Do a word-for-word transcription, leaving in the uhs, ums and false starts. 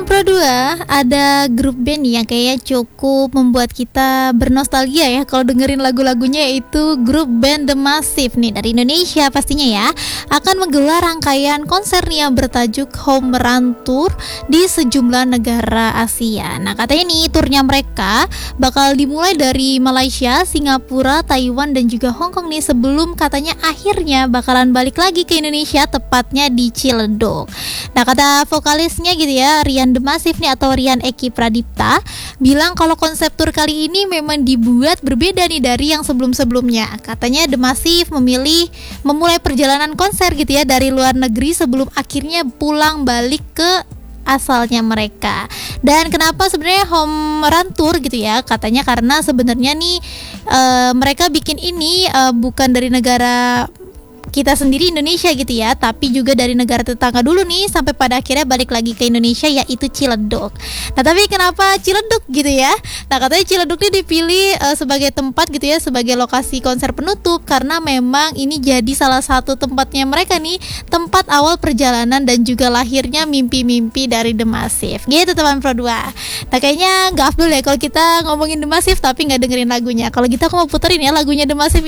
Pro dua, ada grup band nih yang kayaknya cukup membuat kita bernostalgia ya kalau dengerin lagu-lagunya, yaitu grup band The Massive nih dari Indonesia pastinya ya. Akan menggelar rangkaian konser nih yang bertajuk Home Run Tour di sejumlah negara Asia. Nah, katanya nih turnya mereka bakal dimulai dari Malaysia, Singapura, Taiwan dan juga Hong Kong nih, sebelum katanya akhirnya bakalan balik lagi ke Indonesia, tepatnya di Ciledug. Nah, kata vokalisnya gitu ya, Rian The Massive nih atau Rian Eki Pradipta, bilang kalau konsep tour kali ini memang dibuat berbeda nih dari yang sebelum-sebelumnya. Katanya The Massive memilih memulai perjalanan konser gitu ya dari luar negeri sebelum akhirnya pulang balik ke asalnya mereka. Dan kenapa sebenarnya Home Run Tour gitu ya? Katanya karena sebenarnya nih uh, mereka bikin ini uh, bukan dari negara kita sendiri Indonesia gitu ya, tapi juga dari negara tetangga dulu nih, sampai pada akhirnya balik lagi ke Indonesia, yaitu Ciledug. Nah, tapi kenapa Ciledug gitu ya? Nah, katanya Ciledug ini dipilih uh, sebagai tempat gitu ya, sebagai lokasi konser penutup, karena memang ini jadi salah satu tempatnya mereka nih, tempat awal perjalanan dan juga lahirnya mimpi-mimpi dari The Massive. Gitu teman Pro dua. Nah, kayaknya gak afdol ya kalau kita ngomongin The Massive tapi gak dengerin lagunya. Kalau gitu aku mau puterin ya lagunya The Massive